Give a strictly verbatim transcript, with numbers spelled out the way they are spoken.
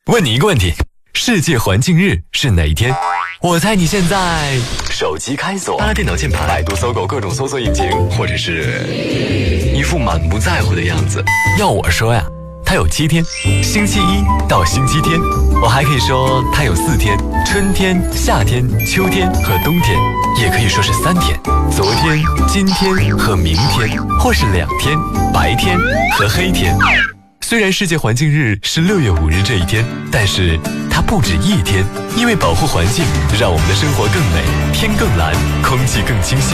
问你一个问题，世界环境日是哪一天？我猜你现在手机开锁，拉电脑键盘，百度、搜狗各种搜索引擎，或者是一副满不在乎的样子。要我说呀，它有七天，星期一到星期天。我还可以说它有四天，春天、夏天、秋天和冬天，也可以说是三天，昨天、今天和明天，或是两天，白天和黑天。虽然世界环境日是六月五日这一天，但是它不止一天，因为保护环境，让我们的生活更美，天更蓝，空气更清新。